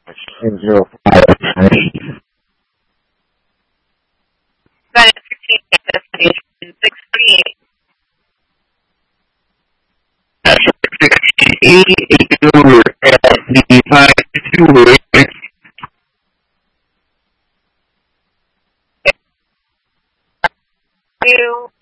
05. Got it, 16 destination 638. 68 over at the 5-2 You